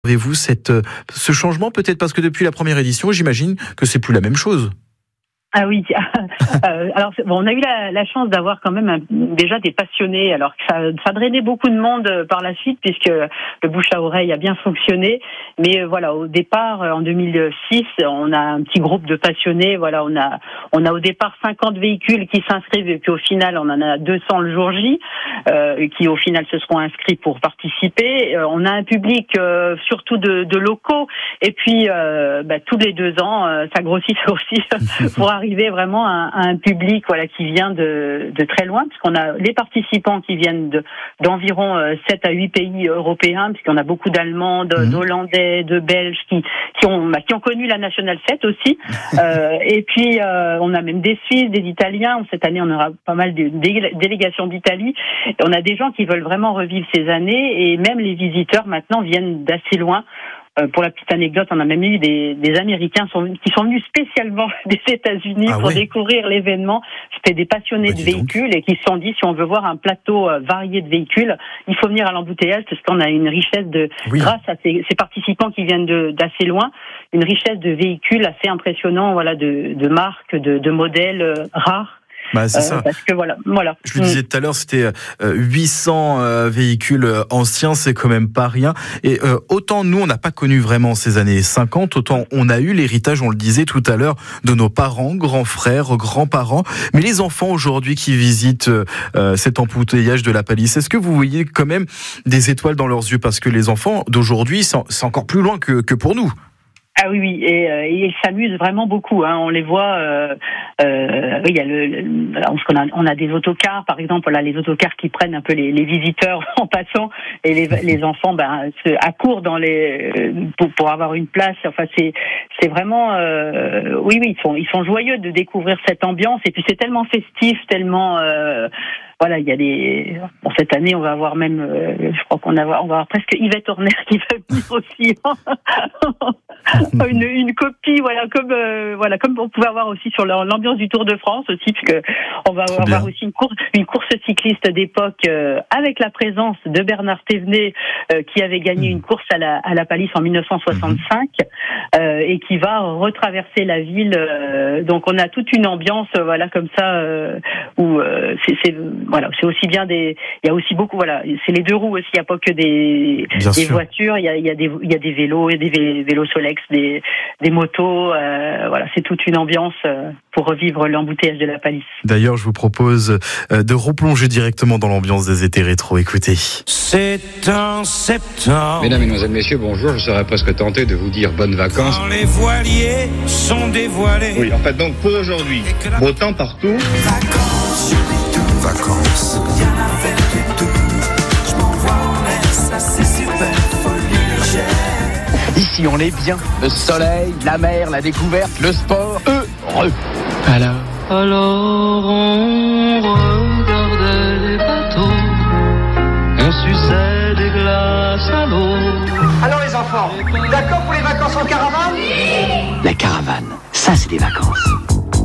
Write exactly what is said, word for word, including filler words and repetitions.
Avez-vous cette, ce changement, peut-être parce que depuis la première édition, j'imagine que c'est plus la même chose? Ah oui, euh, alors bon, on a eu la, la chance d'avoir quand même un, déjà des passionnés, alors que ça, ça drainait beaucoup de monde par la suite puisque le bouche à oreille a bien fonctionné. Mais voilà, au départ, en deux mille six, on a un petit groupe de passionnés. Voilà, on a on a au départ cinquante véhicules qui s'inscrivent et puis au final, on en a deux cents le jour J euh, qui au final se seront inscrits pour participer. Euh, on a un public euh, surtout de, de locaux et puis euh, bah, tous les deux ans, euh, ça grossit aussi pour arriver vraiment à, à un public voilà qui vient de, de très loin, puisqu'on a les participants qui viennent de, d'environ sept à huit pays européens, puisqu'on a beaucoup d'Allemands, de, mmh. d'Hollandais, de Belges qui, qui, ont, bah, qui ont connu la National Fête aussi. euh, et puis euh, on a même des Suisses, des Italiens. Cette année, on aura pas mal de dé- délégations d'Italie. Et on a des gens qui veulent vraiment revivre ces années, et même les visiteurs maintenant viennent d'assez loin. Euh, pour la petite anecdote, on a même eu des, des Américains sont, qui sont venus spécialement des États-Unis ah pour ouais. découvrir l'événement. C'était des passionnés bah, de véhicules donc. Et qui se sont dit si on veut voir un plateau euh, varié de véhicules, il faut venir à l'embouteillage parce qu'on a une richesse de, oui. grâce à ces, ces participants qui viennent de, d'assez loin, une richesse de véhicules assez impressionnant, voilà, de, de marques, de, de modèles euh, rares. Bah, c'est euh, ça. Parce que voilà, voilà. Je le disais tout à l'heure, c'était euh, huit cents euh, véhicules anciens, c'est quand même pas rien. Et euh, autant nous, on n'a pas connu vraiment ces années cinquante, autant on a eu l'héritage, on le disait tout à l'heure, de nos parents, grands frères, grands-parents. Mais les enfants aujourd'hui qui visitent euh, cet embouteillage de la Palisse, est-ce que vous voyez quand même des étoiles dans leurs yeux? Parce que les enfants d'aujourd'hui, c'est, c'est encore plus loin que, que pour nous. Ah oui, oui, et, euh, et ils s'amusent vraiment beaucoup. Hein. On les voit. Euh, euh, oui, il y a le, le on, a, on a des autocars, par exemple. Là, les autocars qui prennent un peu les, les visiteurs en passant, et les, les enfants, ben, se accourent dans les pour, pour avoir une place. Enfin, c'est c'est vraiment. Euh, oui, oui, ils sont ils sont joyeux de découvrir cette ambiance. Et puis c'est tellement festif, tellement. Euh, Voilà, il y a des. Bon, cette année, on va avoir même, euh, je crois qu'on va avoir, on va avoir presque Yvette Horner qui va venir aussi, une, une copie, voilà, comme euh, voilà, comme on pouvait avoir aussi sur l'ambiance du Tour de France aussi, puisque on va Trop avoir bien. aussi une course, une course cycliste d'époque euh, avec la présence de Bernard Thévenet, euh, qui avait gagné mmh. une course à la à la Palisse en dix-neuf cent soixante-cinq mmh. euh, et qui va retraverser la ville. Euh, donc, on a toute une ambiance, euh, voilà, comme ça, euh, où euh, c'est, c'est Voilà, c'est aussi bien des. Il y a aussi beaucoup. Voilà, c'est les deux roues aussi. Il n'y a pas que des, des voitures. Il y a, il y a des, il y a des vélos, il y a des vélos Solex, des, des motos. Euh, voilà, c'est toute une ambiance pour revivre l'embouteillage de la Palisse. D'ailleurs, je vous propose de replonger directement dans l'ambiance des étés rétro. Écoutez. C'est un septembre. Mesdames, Mesdemoiselles, Messieurs, bonjour. Je serais presque tenté de vous dire bonnes vacances. Quand les voiliers sont dévoilés. Oui, en fait, donc pour aujourd'hui, beau temps partout. Vacances. Vacances. Rien à faire du tout. Je m'envoie en l'air, ça c'est super folie légère. Ici on est bien. Le soleil, la mer, la découverte, le sport, heureux. Alors Alors on regardait les bateaux, on suçait des glaces à l'eau. Alors les enfants, d'accord pour les vacances en caravane ? La caravane, ça c'est des vacances.